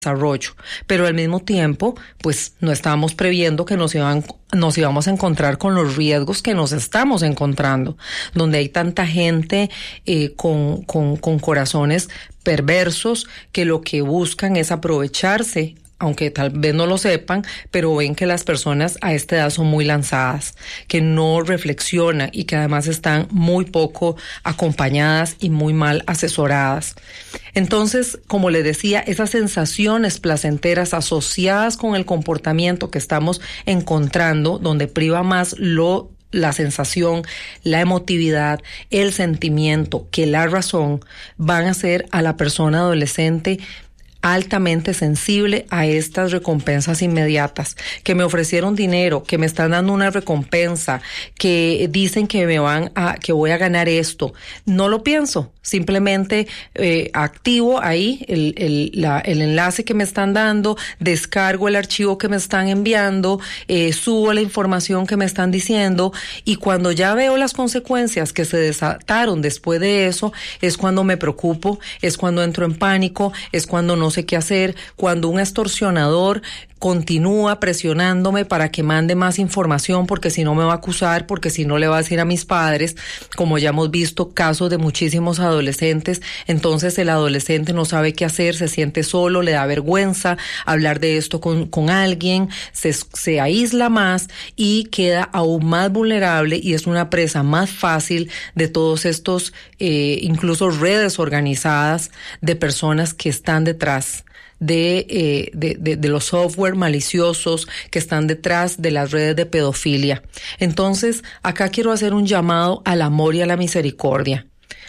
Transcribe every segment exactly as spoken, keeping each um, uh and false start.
desarrollo, pero al mismo tiempo, pues no estábamos previendo que nos iban, nos íbamos a encontrar con los riesgos que nos estamos encontrando, donde hay tanta gente eh, con, con, con corazones perversos que lo que buscan es aprovecharse, aunque tal vez no lo sepan, pero ven que las personas a esta edad son muy lanzadas, que no reflexionan y que además están muy poco acompañadas y muy mal asesoradas. Entonces, como les decía, esas sensaciones placenteras asociadas con el comportamiento que estamos encontrando, donde priva más lo la sensación, la emotividad, el sentimiento que la razón, van a hacer a la persona adolescente altamente sensible a estas recompensas inmediatas, que me ofrecieron dinero, que me están dando una recompensa, que dicen que me van a, que voy a ganar esto. No lo pienso, simplemente eh, activo ahí el, el, la, el enlace que me están dando, descargo el archivo que me están enviando, eh, subo la información que me están diciendo, y cuando ya veo las consecuencias que se desataron después de eso, es cuando me preocupo, es cuando entro en pánico, es cuando no sé qué hacer, cuando un extorsionador continúa presionándome para que mande más información, porque si no me va a acusar, porque si no le va a decir a mis padres, como ya hemos visto casos de muchísimos adolescentes. Entonces el adolescente no sabe qué hacer, se siente solo, le da vergüenza hablar de esto con, con alguien, se, se aísla más y queda aún más vulnerable y es una presa más fácil de todos estos, eh, incluso redes organizadas de personas que están detrás De, eh, de, de, de los software maliciosos que están detrás de las redes de pedofilia. Entonces, acá quiero hacer un llamado al amor y a la misericordia.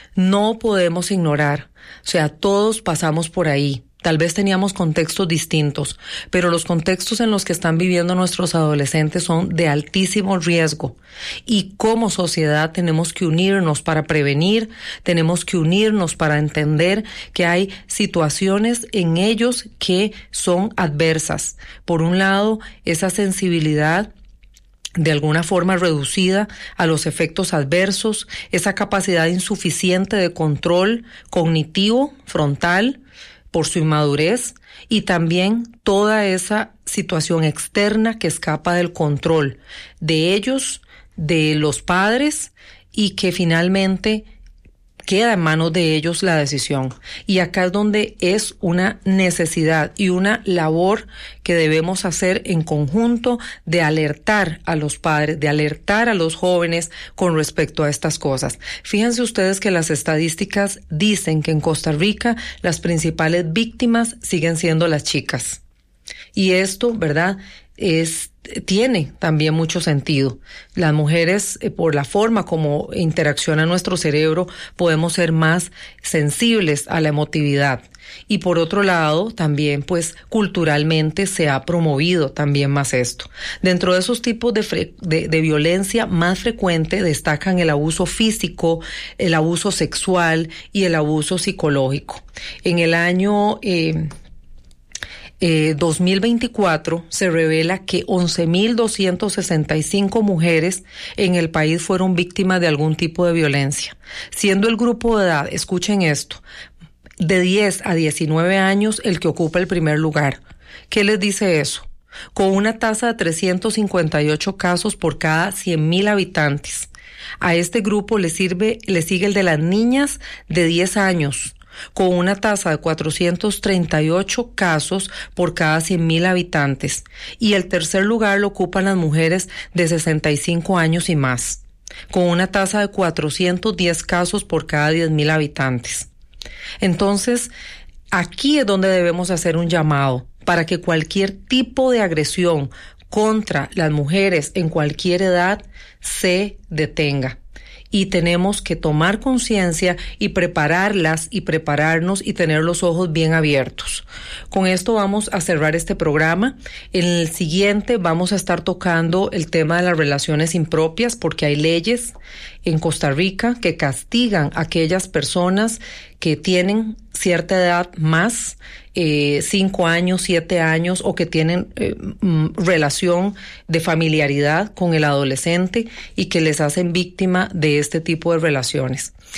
No podemos ignorar, o sea, todos pasamos por ahí. Tal vez teníamos contextos distintos, pero los contextos en los que están viviendo nuestros adolescentes son de altísimo riesgo. Y como sociedad tenemos que unirnos para prevenir, tenemos que unirnos para entender que hay situaciones en ellos que son adversas. Por un lado, esa sensibilidad de alguna forma reducida a los efectos adversos, esa capacidad insuficiente de control cognitivo, frontal, por su inmadurez, y también toda esa situación externa que escapa del control de ellos, de los padres, y que finalmente queda en manos de ellos la decisión. Y acá es donde es una necesidad y una labor que debemos hacer en conjunto de alertar a los padres, de alertar a los jóvenes con respecto a estas cosas. Fíjense ustedes que las estadísticas dicen que en Costa Rica las principales víctimas siguen siendo las chicas. Y esto, ¿verdad?, es tiene también mucho sentido. Las mujeres, eh, por la forma como interacciona nuestro cerebro, podemos ser más sensibles a la emotividad. Y por otro lado, también pues culturalmente se ha promovido también más esto. Dentro de esos tipos de, fre- de, de violencia más frecuente destacan el abuso físico, el abuso sexual y el abuso psicológico. En el año Eh, Eh, dos mil veinticuatro se revela que once mil doscientas sesenta y cinco mujeres en el país fueron víctimas de algún tipo de violencia, siendo el grupo de edad, escuchen esto, de diez a diecinueve años el que ocupa el primer lugar. ¿Qué les dice eso? Con una tasa de trescientos cincuenta y ocho casos por cada cien mil habitantes. A este grupo le sirve, le sigue el de las niñas de diez años, con una tasa de cuatrocientos treinta y ocho casos por cada cien mil habitantes, y el tercer lugar lo ocupan las mujeres de sesenta y cinco años y más, con una tasa de cuatrocientos diez casos por cada diez mil habitantes. Entonces, aquí es donde debemos hacer un llamado para que cualquier tipo de agresión contra las mujeres en cualquier edad se detenga. Y tenemos que tomar conciencia y prepararlas y prepararnos y tener los ojos bien abiertos. Con esto vamos a cerrar este programa. En el siguiente vamos a estar tocando el tema de las relaciones impropias, porque hay leyes en Costa Rica que castigan a aquellas personas que tienen cierta edad más, eh, cinco años, siete años, o que tienen eh, m- relación de familiaridad con el adolescente y que les hacen víctima de este tipo de relaciones.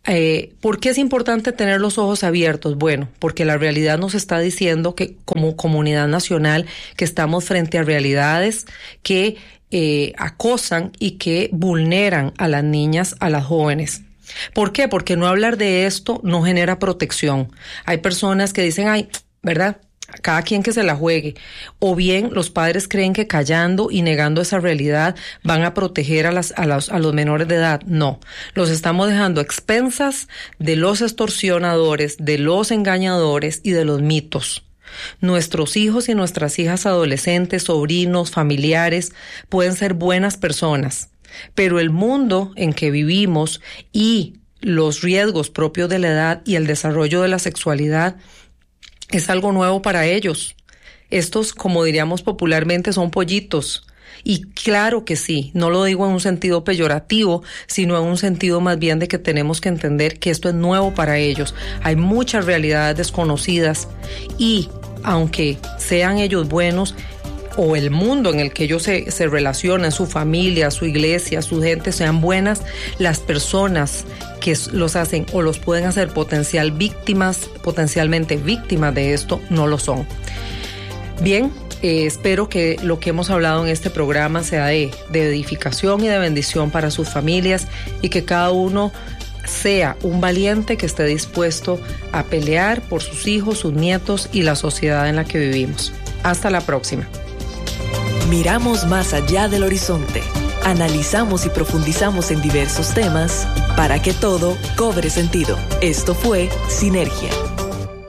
Eh, ¿Por qué es importante tener los ojos abiertos? Bueno, porque la realidad nos está diciendo que como comunidad nacional que estamos frente a realidades que eh, acosan y que vulneran a las niñas, a las jóvenes. ¿Por qué? Porque no hablar de esto no genera protección. Hay personas que dicen, ay, ¿verdad? Cada quien que se la juegue. O bien los padres creen que callando y negando esa realidad van a proteger a, las, a, los, a los menores de edad. No, los estamos dejando a expensas de los extorsionadores, de los engañadores y de los mitos. Nuestros hijos y nuestras hijas adolescentes, sobrinos, familiares pueden ser buenas personas, pero el mundo en que vivimos y los riesgos propios de la edad y el desarrollo de la sexualidad es algo nuevo para ellos. Estos, como diríamos popularmente, son pollitos. Y claro que sí, no lo digo en un sentido peyorativo, sino en un sentido más bien de que tenemos que entender que esto es nuevo para ellos. Hay muchas realidades desconocidas y, aunque sean ellos buenos, o el mundo en el que ellos se, se relacionan, su familia, su iglesia, su gente, sean buenas, las personas que los hacen o los pueden hacer potencial víctimas, potencialmente víctimas de esto, no lo son. Bien, eh, espero que lo que hemos hablado en este programa sea de, de edificación y de bendición para sus familias y que cada uno sea un valiente que esté dispuesto a pelear por sus hijos, sus nietos y la sociedad en la que vivimos. Hasta la próxima. Miramos más allá del horizonte, analizamos y profundizamos en diversos temas para que todo cobre sentido. Esto fue Sinergia.